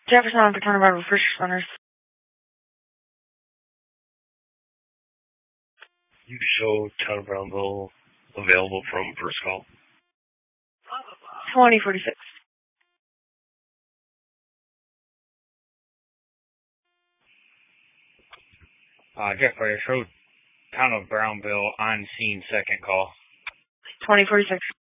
Jefferson on for Town of Brownsville First Responders. You show Town of Brownsville available from first call. 2046. Jeffrey, show Town of Brownville on scene second call. 2046.